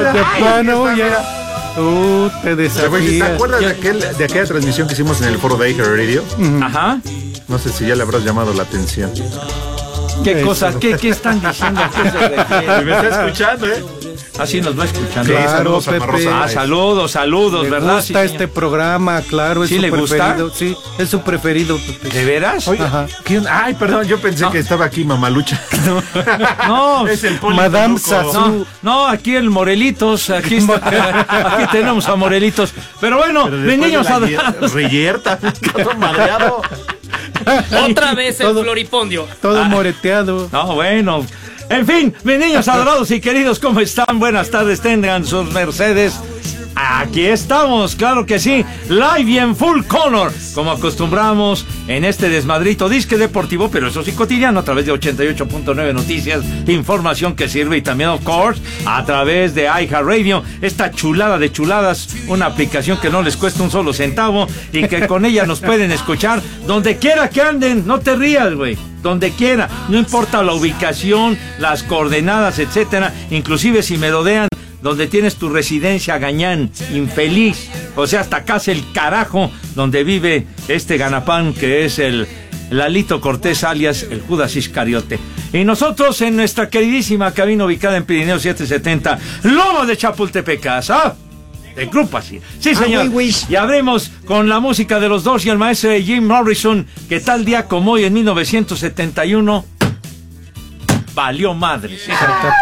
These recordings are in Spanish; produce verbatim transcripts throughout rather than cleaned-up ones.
de plano ya. Uh, te desafías. ¿Te acuerdas de, aquel, de aquella transmisión que hicimos en el foro de Iker Radio? Uh-huh. Ajá. No sé si ya le habrás llamado la atención. ¿Qué cosas? ¿Qué, qué están diciendo? ¿A qué se refiere? Me está escuchando, ¿eh? Así nos va escuchando. Sí, Claro, saludos a Pepe. Ah, saludos, saludos, Le ¿verdad? gusta Sí, este programa, claro, es ¿Sí su le gusta? preferido. Sí, es su preferido, Pepe. ¿De veras? Oye, Ajá. ¿quién? Ay, perdón, yo pensé No. que estaba aquí Mamalucha. No, Es el Poli Madame Toluco. Sassou. no, no, aquí el Morelitos, aquí está, aquí tenemos a Morelitos. Pero bueno, Pero mis después niños de la adorados. Reyerta, todo madreado. Otra vez el Todo- floripondio. Todo moreteado. No, bueno. En fin, mis niños adorados y queridos, ¿cómo están? Buenas tardes, tengan sus mercedes. Aquí estamos, claro que sí, live y en full color, como acostumbramos en este desmadrito disque deportivo, pero eso sí cotidiano, a través de ochenta y ocho punto nueve Noticias, información que sirve, y también, of course, a través de iHeartRadio, esta chulada de chuladas, una aplicación que no les cuesta un solo centavo y que con ella nos pueden escuchar donde quiera que anden. No te rías, güey. Donde quiera, no importa la ubicación, las coordenadas, etcétera, inclusive si merodean donde tienes tu residencia, gañán, infeliz, o sea, hasta casa el carajo, donde vive este ganapán que es el Lalito Cortés, alias el Judas Iscariote. Y nosotros en nuestra queridísima cabina ubicada en Pirineo setecientos setenta, Lomas de Chapultepecas, ¿ah? De grupo así. Sí, señor. Ah, oui, oui. Y hablemos con la música de los dos y el maestro Jim Morrison, que tal día como hoy en mil novecientos setenta y uno valió madre. ¿Sí?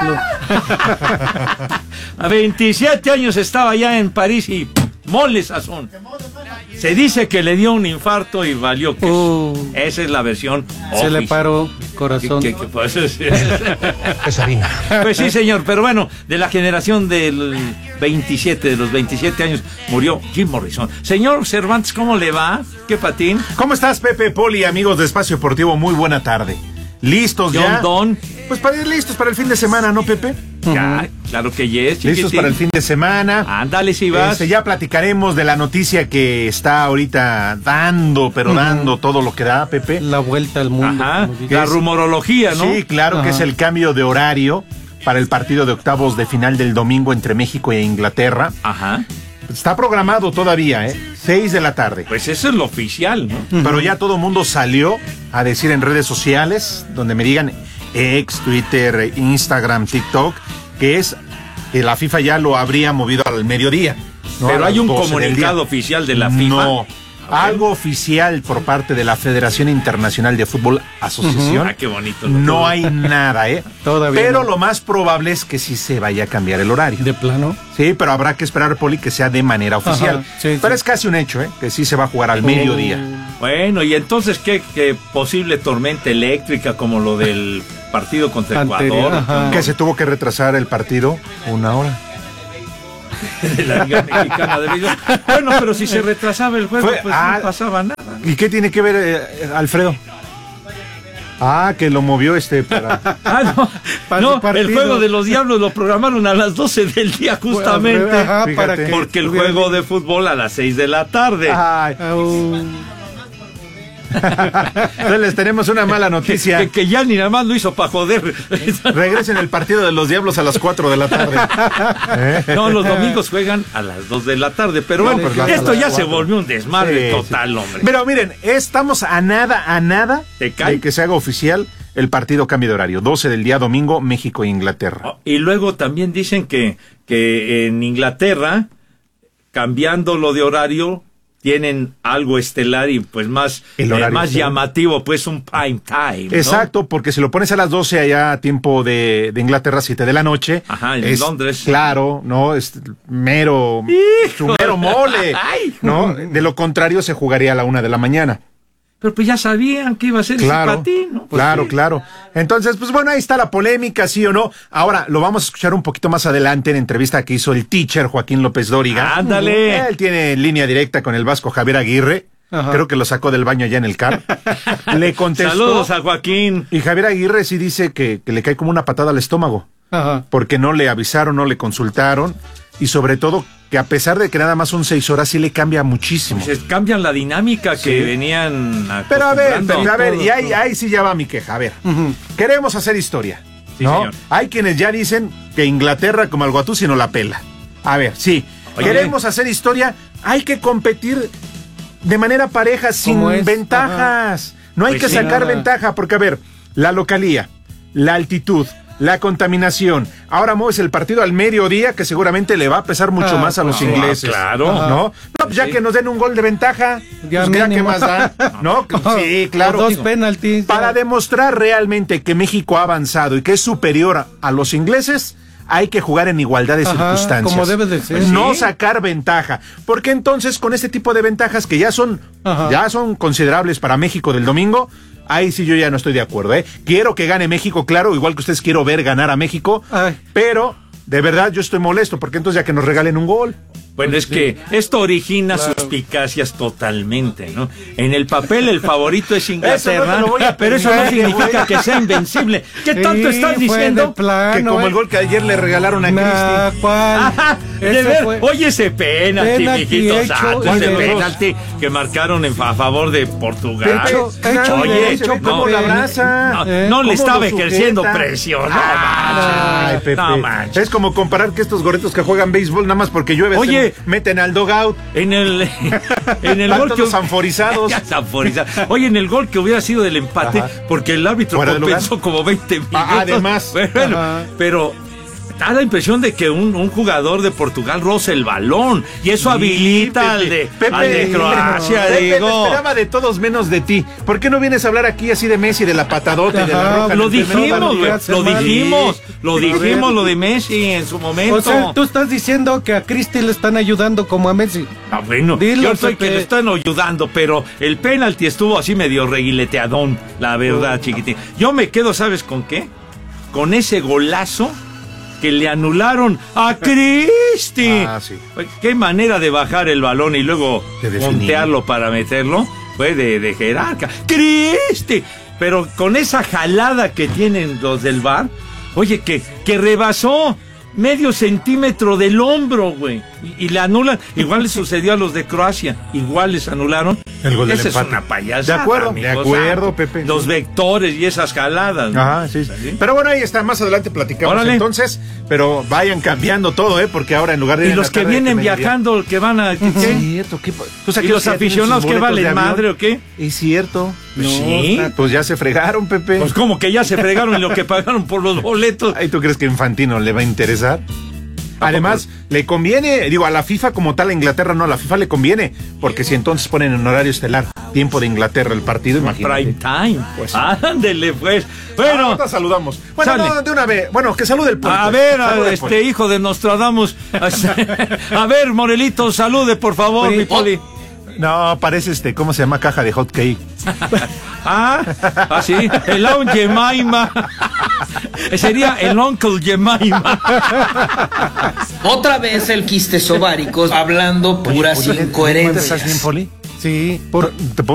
A veintisiete años estaba ya en París y mole sazón. Se dice que le dio un infarto y valió que Uh, esa es la versión se le oficial. paró corazón. Que- que- pues, es- Pues sí, señor, pero bueno, de la generación del veintisiete, de los veintisiete años, murió Jim Morrison. Señor Cervantes, ¿cómo le va? ¿Qué patín? ¿Cómo estás, Pepe, Poli, amigos de Espacio Deportivo? Muy buena tarde. ¿Listos John ya? Don. Pues para ir listos para el fin de semana, ¿no, Pepe? Ya, claro que yes, Listos chiquitín. para el fin de semana. Ándale, si vas. Este, ya platicaremos de la noticia que está ahorita dando, pero dando todo lo que da, Pepe. La vuelta al mundo. Ajá, como dice. la rumorología, ¿no? Sí, claro que Ajá. es el cambio de horario para el partido de octavos de final del domingo entre México e Inglaterra. Ajá. Está programado todavía, ¿eh? Seis de la tarde. Pues eso es lo oficial, ¿no? Pero ya todo el mundo salió a decir en redes sociales, donde me digan X, Twitter, Instagram, TikTok, que es que la FIFA ya lo habría movido al mediodía. ¿no? Pero A hay las un doce del comunicado día. oficial de la FIFA. No. Algo oficial por parte de la Federación Internacional de Fútbol Asociación. Ah, qué bonito. lo No tuvo. hay nada, ¿eh? Todavía Pero no. lo más probable es que sí se vaya a cambiar el horario. De plano. Sí, pero habrá que esperar, Poli, que sea de manera oficial. Ajá, sí, pero sí. es casi un hecho, ¿eh? Que sí se va a jugar al mediodía. Bueno, y entonces, ¿qué, qué posible tormenta eléctrica como lo del partido contra Anterior, Ecuador? ajá. Que se tuvo que retrasar el partido una hora. De la Liga Mexicana de Béisbol. Bueno, pero si se retrasaba el juego, Fue- pues ah, no pasaba nada. ¿Y qué tiene que ver eh, Alfredo? Ah, que lo movió este para... Ah, no, Para no su partido. el juego de los Diablos lo programaron a las doce del día justamente. Ajá, Fíjate. para que Porque el tuviera- juego de fútbol a las seis de la tarde. Ay, Au. entonces les tenemos una mala noticia. Que, que ya ni nada más lo hizo para joder. Regresen el partido de los Diablos a las cuatro de la tarde. ¿Eh? No, los domingos juegan a las dos de la tarde. Pero No, bueno, pues las- esto a las ya se cuatro. volvió un desmadre Sí, total, sí. hombre. Pero miren, estamos a nada, a nada ¿Te cae? de que se haga oficial el partido cambio de horario. doce del día domingo, México e Inglaterra. Oh, y luego también dicen que, que en Inglaterra, cambiando lo de horario, tienen algo estelar y pues más, El eh, horario más estelar. llamativo, pues un prime time, ¿no? Exacto, porque si lo pones a las doce allá a tiempo de, de Inglaterra, siete de la noche. Ajá, en es, Londres. Claro, ¿no? Es mero, su mero mole, Ay. ¿no? De lo contrario se jugaría a la una de la mañana. Pero pues ya sabían que iba a ser Claro, ese patín, ¿no? Pues claro, sí. claro. Entonces, pues bueno, ahí está la polémica, sí o no. Ahora, lo vamos a escuchar un poquito más adelante en entrevista que hizo el teacher Joaquín López Dóriga. Ándale. Él tiene línea directa con el vasco Javier Aguirre. Ajá. Creo que lo sacó del baño allá en el car. Le contestó. Saludos a Joaquín. Y Javier Aguirre sí dice que, que le cae como una patada al estómago. Ajá. Porque no le avisaron, no le consultaron. Y sobre todo, que a pesar de que nada más son seis horas, sí le cambia muchísimo. Pues cambian la dinámica Sí. que venían Pero a ver, acostumbrando. pero a ver, todo, y ahí, todo. ahí sí ya va mi queja. A ver, Ujú. queremos hacer historia. Sí, ¿no? señor. Hay quienes ya dicen que Inglaterra como el Guatúzi no la pela. A ver, sí, Oye. queremos hacer historia, hay que competir de manera pareja, sin ¿Cómo es? ventajas. Ajá. No hay Pues que sí, sacar nada. ventaja, porque a ver, la localía, la altitud, la contaminación. Ahora mueves el partido al mediodía, que seguramente le va a pesar mucho Ah, más a los claro, ingleses. claro. ¿No? No, pues ya Sí. que nos den un gol de ventaja, Ya pues ya que mínimo. más da. ¿No? Sí, claro. O dos penaltis. Para demostrar realmente que México ha avanzado y que es superior a los ingleses, hay que jugar en igualdad de Ajá, circunstancias. como debe de ser. No Sí. sacar ventaja. Porque entonces, con este tipo de ventajas que ya son, Ajá. ya son considerables para México del domingo, ahí sí yo ya no estoy de acuerdo, ¿eh? Quiero que gane México, claro, igual que ustedes quiero ver ganar a México, Ay. pero de verdad yo estoy molesto, porque entonces ya que nos regalen un gol. Bueno, es que esto origina suspicacias totalmente, ¿no? En el papel el favorito es Inglaterra, Eso no te lo voy a pero eso no permitir, significa güey. que sea invencible. ¿Qué tanto Sí, estás fue diciendo? de plano, que como eh. el gol que ayer le regalaron a Nah, Cristi. ¿cuál? Ajá, de Ese ver, fue- oye ese penalti, Penalti mijito hecho santo, y ese de dos. penalti que marcaron en fa- a favor de Portugal. Hecho- hecho y Oye, derecho, Pepe, ¿cómo Pepe. la abraza? No, ¿Eh? no le ¿Cómo estaba lo ejerciendo sujeta? presión, no Ay, manches. Pepe. No manches. Es como comparar que estos gorritos que juegan béisbol nada más porque llueve, Oye. se meten al dogout. En el, en el Están gol que todos sanforizados. Ya sanforizados. Oye, en el gol que hubiera sido del empate, Ajá. porque el árbitro Fuera de compensó lugar. como veinte minutos. Ah, además. Bueno, Ajá. pero da la impresión de que un, un jugador de Portugal roza el balón y eso Sí, habilita Pepe. al de, Pepe, al de Croacia, Pepe, digo. te esperaba de todos menos de ti. ¿Por qué no vienes a hablar aquí así de Messi, de la patadota y de la Ajá, roja? Lo en el primer dijimos, lugar? güey, hace lo mal. dijimos, lo Sí. dijimos, lo de Messi en su momento. O sea, tú estás diciendo que a Cristi le están ayudando como a Messi. Ah, bueno, Dilo, yo estoy Pepe. que le están ayudando, pero el penalti estuvo así medio reguileteadón, la verdad, chiquitín. Yo me quedo, ¿sabes con qué? Con ese golazo que le anularon a Cristi. Ah, sí. Qué manera de bajar el balón y luego De definir. montearlo para meterlo. Fue de, de jerarca. ¡Cristi! Pero con esa jalada que tienen los del V A R, oye, que, que rebasó medio centímetro del hombro, güey. Y, y le anulan. Igual le sucedió a los de Croacia. Igual les anularon. El gol del Esa es empate. una payasada. De acuerdo, amigo de acuerdo, santo. Pepe. Los vectores y esas jaladas. ¿no? Ajá, sí. Pero bueno, ahí está, más adelante platicamos Órale. entonces, pero vayan cambiando todo, ¿eh? Porque ahora en lugar de ir Y en los la que tarde, vienen mediodía. viajando, que van a... ¿qué? Es cierto, ¿qué? Pues ¿Y aquí los ya tienen aficionados sus que boletos de valen avión. madre o qué? Es cierto. No, sí. Pues ya se fregaron, Pepe. Pues como que ya se fregaron lo que pagaron por los boletos. Ay, ¿tú crees que Infantino le va a interesar? Además, le conviene, digo, a la FIFA como tal, a Inglaterra no, a la FIFA le conviene, porque si entonces ponen en horario estelar, tiempo de Inglaterra el partido, imagínate. Prime time. Pues. Ándele, pues. Bueno, Bueno, saludamos. Bueno, sale. no, de una vez. Bueno, que salude el público. a ver, Salude a el este público. hijo de Nostradamus. A ver, Morelito, salude, por favor, Oye, mi poli. No, parece este, ¿cómo se llama? Caja de hot cake. Ah, ah, sí, el Aunt Jemima. Sería el Uncle Jemima. Otra vez el quistes ováricos hablando puras Oye, ¿estás bien, incoherencias. Poli? Sí. Por, ¿te puedo